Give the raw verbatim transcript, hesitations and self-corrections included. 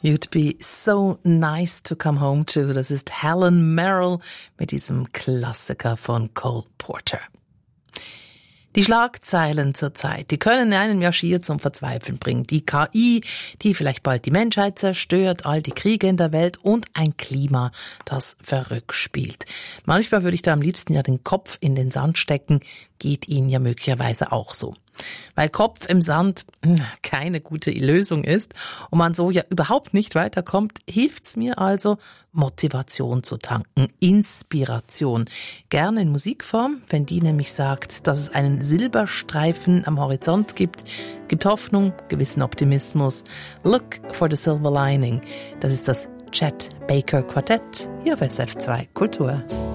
You'd be so nice to come home to. Das ist Helen Merrill mit diesem Klassiker von Cole Porter. Die Schlagzeilen zurzeit, die können einen ja schier zum Verzweifeln bringen. Die K I, die vielleicht bald die Menschheit zerstört, all die Kriege in der Welt und ein Klima, das verrückt spielt. Manchmal würde ich da am liebsten ja den Kopf in den Sand stecken, geht Ihnen ja möglicherweise auch so. Weil Kopf im Sand keine gute Lösung ist und man so ja überhaupt nicht weiterkommt, hilft's mir also, Motivation zu tanken, Inspiration. Gerne in Musikform, wenn die nämlich sagt, dass es einen Silberstreifen am Horizont gibt, gibt Hoffnung, gewissen Optimismus. Look for the silver lining. Das ist das Chet Baker Quartett hier auf S F zwei Kultur.